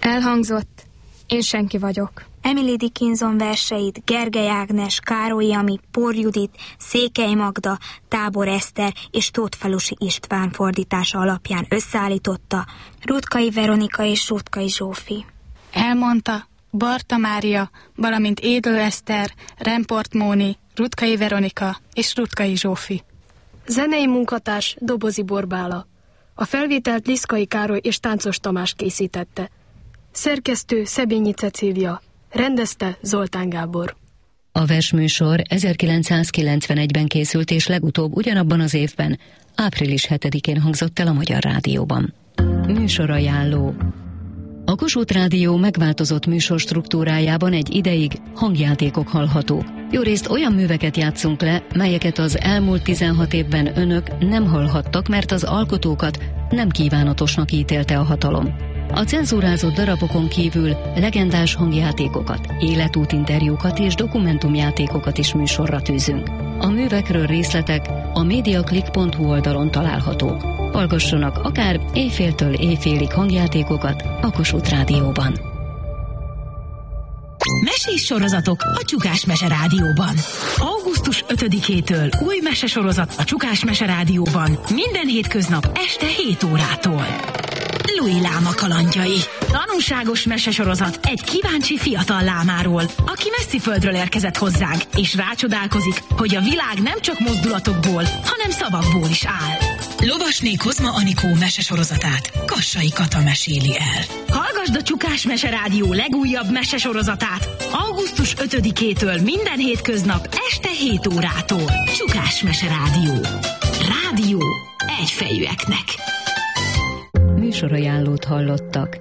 Elhangzott. Én senki vagyok. Emily Dickinson verseit Gergely Ágnes, Károly Jami, Por Judit, Székely Magda, Tábor Eszter és Tóthfalusi István fordítása alapján összeállította Rutkai Veronika és Rutkai Zsófi. Elmondta Barta Mária, valamint Édl Eszter, Remport Móni, Rutkai Veronika és Rutkai Zsófi. Zenei munkatárs Dobozi Borbála. A felvételt Liszkai Károly és Táncos Tamás készítette. Szerkesztő Szebényi Cecília. Rendezte Zoltán Gábor. A versműsor 1991-ben készült, és legutóbb ugyanabban az évben, április 7-én hangzott el a Magyar Rádióban. Műsorajánló. A Kossuth Rádió megváltozott műsor struktúrájában egy ideig hangjátékok hallhatók. Jórészt olyan műveket játszunk le, melyeket az elmúlt 16 évben önök nem hallhattak, mert az alkotókat nem kívánatosnak ítélte a hatalom. A cenzúrázott darabokon kívül legendás hangjátékokat, életútinterjúkat és dokumentumjátékokat is műsorra tűzünk. A művekről részletek a mediaclick.hu oldalon találhatók. Hallgassanak akár éjféltől éjfélig hangjátékokat a Kossuth Rádióban. Mesés sorozatok a Csukás Mese Rádióban. Augusztus 5-től új mesesorozat a Csukás Mese Rádióban. Minden hétköznap este 7 órától. Louis Láma kalandjai. Tanulságos mesesorozat egy kíváncsi fiatal lámáról, aki messzi földről érkezett hozzánk, és rácsodálkozik, hogy a világ nem csak mozdulatokból, hanem szavakból is áll. Lovasné Kozma Anikó mesesorozatát Kassai Kata meséli el. Hallgasd a Csukás Mese Rádió legújabb mesesorozatát augusztus 5-től minden hétköznap este 7 órától. Csukás Mese Rádió. Rádió egyfejűeknek. Műsorajánlót hallottak.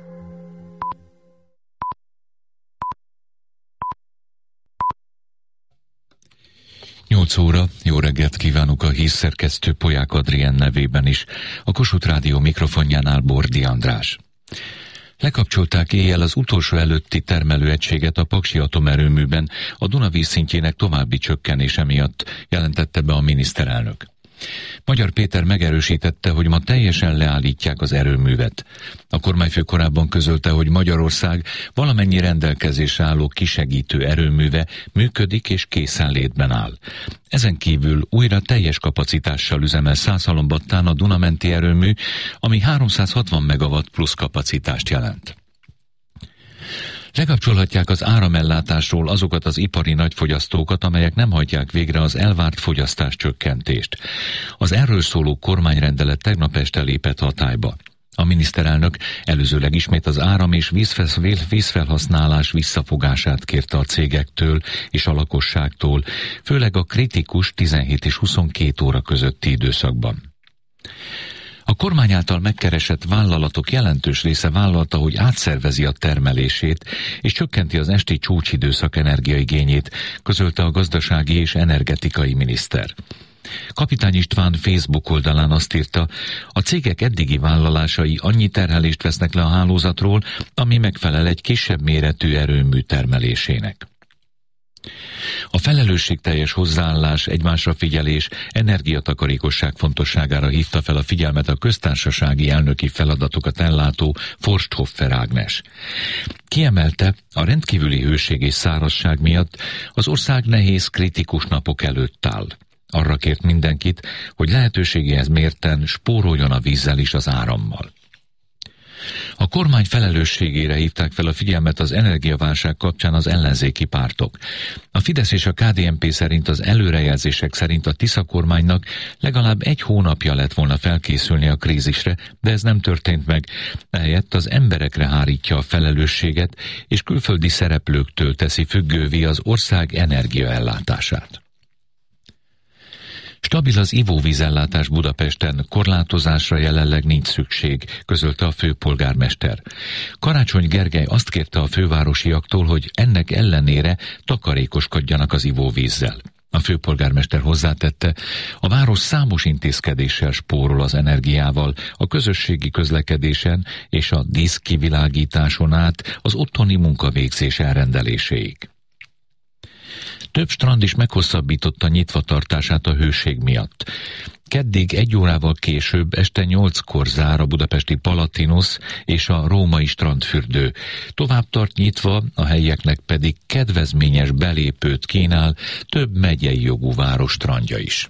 Nyolc óra, jó reggelt kívánok a hírszerkesztő Polyák Adrien nevében is. A Kossuth Rádió mikrofonjánál Bordi András. Lekapcsolták éjjel az utolsó előtti termelőegységet a Paksi atomerőműben a Duna vízszintjének további csökkenése miatt, jelentette be a miniszterelnök. Magyar Péter megerősítette, hogy ma teljesen leállítják az erőművet. A kormányfő korábban közölte, hogy Magyarország valamennyi rendelkezésre álló kisegítő erőműve működik és készenlétben áll. Ezen kívül újra teljes kapacitással üzemel Szászhalombattán a Dunamenti erőmű, ami 360 megawatt plusz kapacitást jelent. Lekapcsolhatják az áramellátásról azokat az ipari nagyfogyasztókat, amelyek nem hajtják végre az elvárt fogyasztás csökkentést. Az erről szóló kormányrendelet tegnap este lépett hatályba. A miniszterelnök előzőleg ismét az áram és vízfelhasználás visszafogását kérte a cégektől és a lakosságtól, főleg a kritikus 17 és 22 óra közötti időszakban. A kormány által megkeresett vállalatok jelentős része vállalta, hogy átszervezi a termelését, és csökkenti az esti csúcsidőszak energiaigényét, közölte a gazdasági és energetikai miniszter. Kapitány István Facebook oldalán azt írta, a cégek eddigi vállalásai annyi terhelést vesznek le a hálózatról, ami megfelel egy kisebb méretű erőmű termelésének. A felelősségteljes hozzáállás, egymásra figyelés, energiatakarékosság fontosságára hívta fel a figyelmet a köztársasági elnöki feladatokat ellátó Forsthoffer Ágnes. Kiemelte, a rendkívüli hőség és szárazság miatt az ország nehéz, kritikus napok előtt áll. Arra kért mindenkit, hogy lehetőségéhez mérten spóroljon a vízzel és az árammal. A kormány felelősségére hívták fel a figyelmet az energiaválság kapcsán az ellenzéki pártok. A Fidesz és a KDNP szerint az előrejelzések szerint a Tisza kormánynak legalább 1 hónapja lett volna felkészülni a krízisre, de ez nem történt meg, ehelyett az emberekre hárítja a felelősséget, és külföldi szereplőktől teszi függővé az ország energiaellátását. Stabil az ivóvízellátás Budapesten, korlátozásra jelenleg nincs szükség, közölte a főpolgármester. Karácsony Gergely azt kérte a fővárosiaktól, hogy ennek ellenére takarékoskodjanak az ivóvízzel. A főpolgármester hozzátette, a város számos intézkedéssel spórol az energiával, a közösségi közlekedésen és a díszkivilágításon át az otthoni munkavégzés elrendeléséig. Több strand is meghosszabbította nyitvatartását a hőség miatt. Keddig 1 órával később este 8-kor zár a budapesti Palatinus és a római strandfürdő. Tovább tart nyitva, a helyieknek pedig kedvezményes belépőt kínál több megyei jogú város strandja is.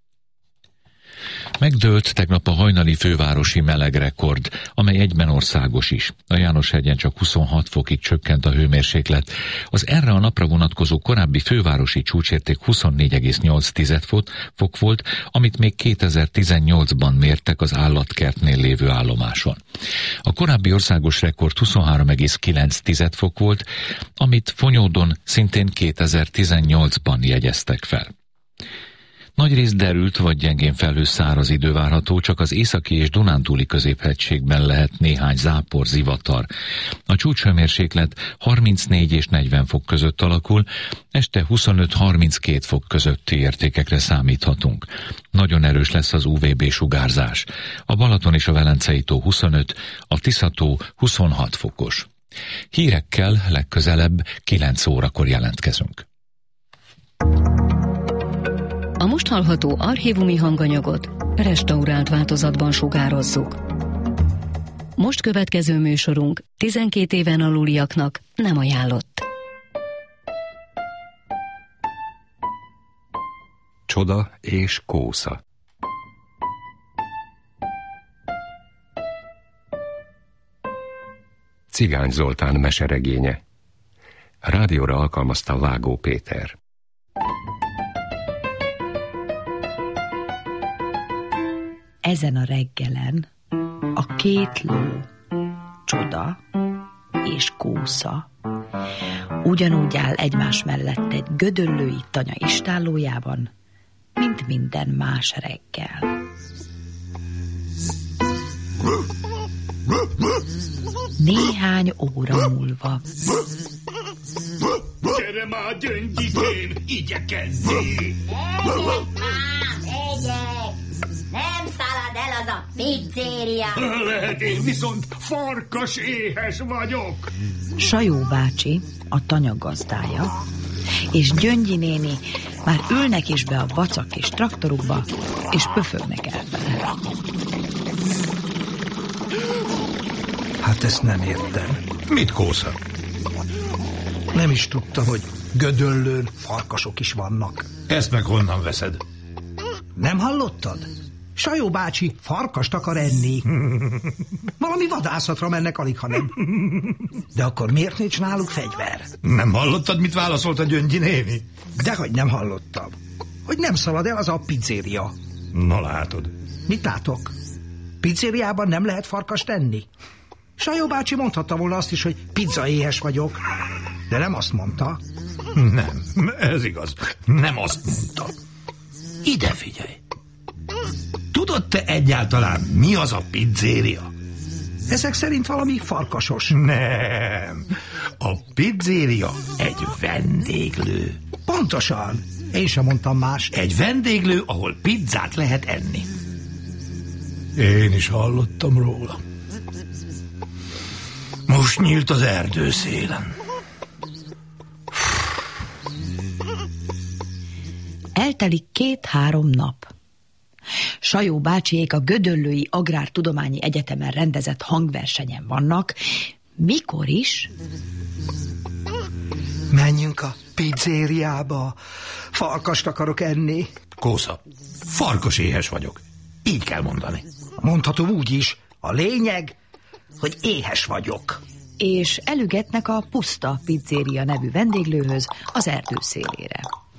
Megdőlt tegnap a hajnali fővárosi melegrekord, amely egyben országos is. A Jánoshegyen csak 26 fokig csökkent a hőmérséklet. Az erre a napra vonatkozó korábbi fővárosi csúcsérték 24,8 fok volt, amit még 2018-ban mértek az állatkertnél lévő állomáson. A korábbi országos rekord 23,9 fok volt, amit Fonyódon szintén 2018-ban jegyeztek fel. Nagyrészt derült vagy gyengén felhős száraz idő várható, csak az északi és dunántúli középhegységben lehet néhány zápor, zivatar. A csúcshőmérséklet 34 és 40 fok között alakul, este 25-32 fok közötti értékekre számíthatunk. Nagyon erős lesz az UVB sugárzás. A Balaton és a Velencei tó 25, a Tisza-tó 26 fokos. Hírekkel legközelebb 9 órakor jelentkezünk. A most hallható archívumi hanganyagot restaurált változatban sugározzuk. Most következő műsorunk 12 éven aluliaknak nem ajánlott. Csoda és kósza. Cigány Zoltán meseregénye. Rádióra alkalmazta Vágó Péter. Ezen a reggelen a 2 ló, Csoda és Kósza ugyanúgy áll egymás mellett egy gödöllői tanya istállójában, mint minden más reggel. Néhány óra múlva. Gyere már, gyöngyikém, igyekezzé! Nem szalad el az a pizzéria. Lehet, én viszont farkas éhes vagyok. Sajó bácsi, a tanya gazdája, és Gyöngyi néni már ülnek is be a vacak kis traktorukba, és pöfögnek elfele. Hát ezt nem értem. Mit, Kósza? Nem is tudtam, hogy Gödöllőn farkasok is vannak. Ezt meg honnan veszed? Nem hallottad? Sajó bácsi farkast akar enni. Valami vadászatra mennek alig, ha nem. De akkor miért nincs náluk fegyver? Nem hallottad, mit válaszolt a Gyöngyi néni? Dehogy nem hallottam. Hogy nem szalad el az a pizzéria. Na látod. Mit látok? Pizzériában nem lehet farkast enni? Sajó bácsi mondhatta volna azt is, hogy pizzaéhes vagyok. De nem azt mondta. Nem, ez igaz. Nem azt mondta. Ide figyelj. Tudod te egyáltalán, mi az a pizzéria? Ezek szerint valami farkasos. Nem. A pizzéria egy vendéglő. Pontosan. Én sem mondtam mást. Egy vendéglő, ahol pizzát lehet enni. Én is hallottam róla. Most nyílt az erdőszélen. Eltelik 2-3 nap. Sajó bácsiék a Gödöllői Agrártudományi Egyetemen rendezett hangversenyen vannak. Mikor is? Menjünk a pizzériába. Farkast akarok enni. Kósza, farkas éhes vagyok. Így kell mondani. Mondhatom úgy is. A lényeg, hogy éhes vagyok. És elügetnek a Puszta Pizzéria nevű vendéglőhöz az erdő szélére.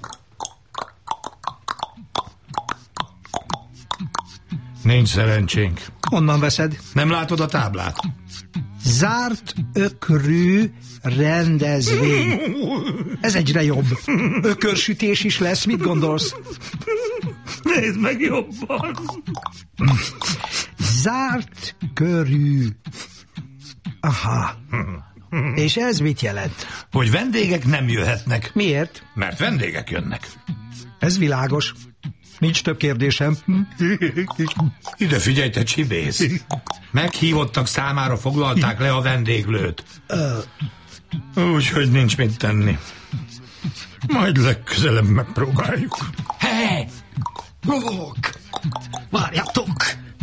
Nincs szerencsénk. Honnan veszed? Nem látod a táblát? Zárt ökrű rendezvény. Ez egyre jobb. Ökörsütés is lesz, mit gondolsz? Nézd meg jobban. Zárt körű. Aha. És ez mit jelent? Hogy vendégek nem jöhetnek. Miért? Mert vendégek jönnek. Ez világos. Nincs több kérdésem. Ide figyelj, te csibész. Meghívottak számára foglalták le a vendéglőt. Úgyhogy nincs mit tenni. Majd legközelebb megpróbáljuk. Hé! Lovok! Várjatok!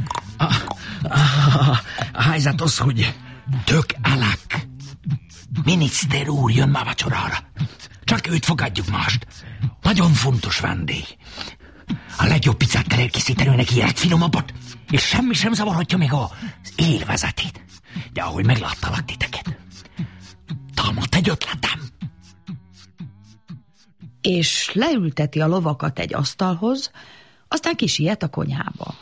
A helyzet az, hogy tök elek. Miniszter úr jön ma vacsorára. Csak őt fogadjuk mást. Nagyon fontos vendég. A legjobb pizzát kell elkészíteni neki, egy finomabbat, és semmi sem zavarhatja még az élvezetét. De ahogy megláttalak titeket, támadt egy ötletem. És leülteti a lovakat egy asztalhoz, aztán kisiet a konyhába.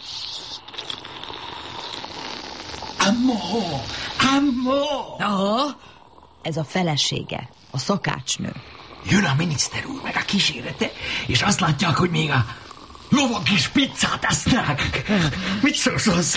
Ammó! Ez a felesége, a szakácsnő. Jön a miniszter úr meg a kísérete, és azt látják, hogy még a lovak is pizzát esznek. Mit szólsz hozzá?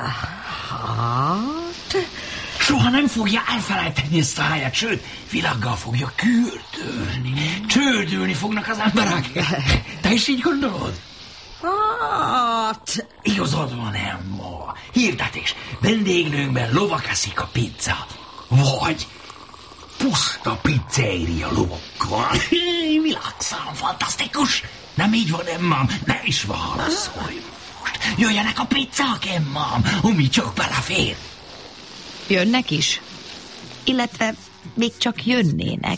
Hát... Soha nem fogja elfelejteni ezt a helyet, sőt, világgal fogja küldölni. Csődülni fognak az emberek. Te is így gondolod? Hát... Igazad van, Emma. Hirdetés. Vendéglőnkben lovak eszik a pizza. Vagy puszta pizzeria lovakkal. Világszám, fantasztikus. Nem így van, Emmám? Ne is válaszolj most. Jöjjenek a pizzák, Emmám, ami csak belefér. Jönnek is? Illetve még csak jönnének.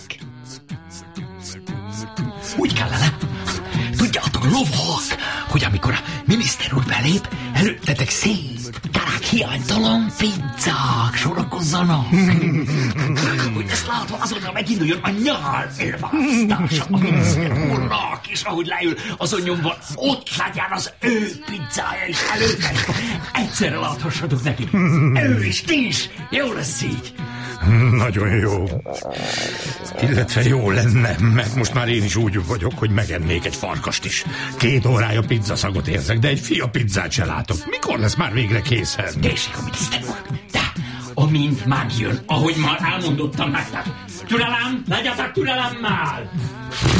Úgy kellene. Tudjátok, lovak, hogy amikor a miniszter úr belép, előttetek szép, kerek hiánytalan pizzák sorakozzanak. Hogy ezt látva azonnal meginduljon a nyár élválasztása a miniszter úrnak, és ahogy leül, azon nyomban ott legyen az ő pizzája is előtte. Egyszerre láthassatok neki. Ő is, ti is. Jó lesz így. Nagyon jó. Illetve jó lenne, mert most már én is úgy vagyok, hogy megennék egy farkast is. 2 órája pizzaszagot érzek, de egy fia pizzát se látok. Mikor lesz már végre készen? Tessék a miniszter úr, de amint megjön, ahogy már elmondottam nektek. Türelem, legyetek türelemmel!